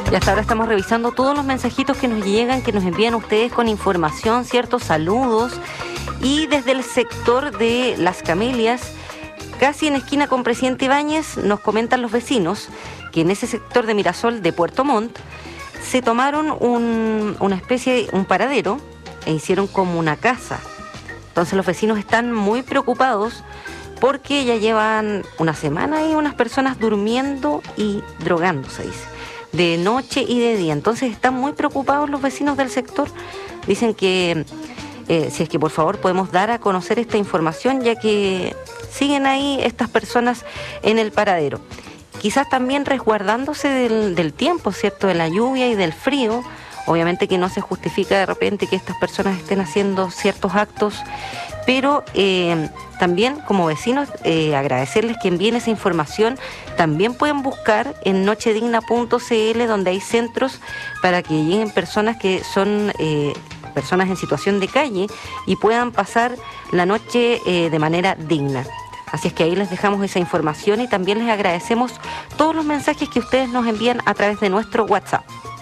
Y hasta ahora estamos revisando todos los mensajitos que nos llegan, que nos envían ustedes con información, ciertos saludos. Y desde el sector de Las Camelias, casi en esquina con Presidente Ibáñez, nos comentan los vecinos que en ese sector de Mirasol de Puerto Montt se tomaron una especie, un paradero e hicieron como una casa. Entonces los vecinos están muy preocupados porque ya llevan una semana y unas personas durmiendo y drogándose, dice, de noche y de día. Entonces están muy preocupados los vecinos del sector. Dicen que si es que por favor podemos dar a conocer esta información, ya que siguen ahí estas personas en el paradero. Quizás también resguardándose del tiempo, ¿cierto? De la lluvia y del frío. Obviamente que no se justifica de repente que estas personas estén haciendo ciertos actos, pero también como vecinos agradecerles que envíen esa información. También pueden buscar en nochedigna.cl, donde hay centros para que lleguen personas que son personas en situación de calle y puedan pasar la noche de manera digna. Así es que ahí les dejamos esa información y también les agradecemos todos los mensajes que ustedes nos envían a través de nuestro WhatsApp.